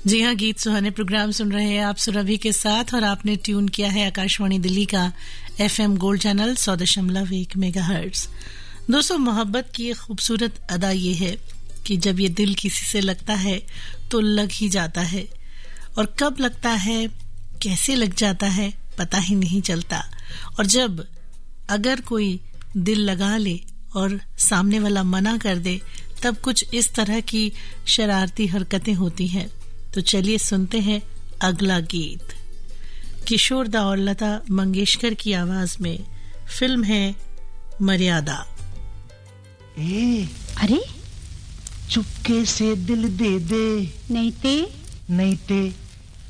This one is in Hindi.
जी हाँ, गीत सुहाने प्रोग्राम सुन रहे हैं आप सुरभि के साथ और आपने ट्यून किया है आकाशवाणी दिल्ली का FM गोल्ड चैनल 100.1 मेगाहर्ट्ज। दोस्तों, मोहब्बत की एक खूबसूरत अदा ये है कि जब ये दिल किसी से लगता है तो लग ही जाता है, और कब लगता है, कैसे लग जाता है, पता ही नहीं चलता। और जब अगर कोई दिल लगा ले और सामने वाला मना कर दे, तब कुछ इस तरह की शरारती हरकतें होती हैं। तो चलिए सुनते हैं अगला गीत। किशोर दा और लता मंगेशकर की आवाज में, फिल्म है मर्यादा। अरे चुपके से दिल दे दे, नहीं ते नहीं ते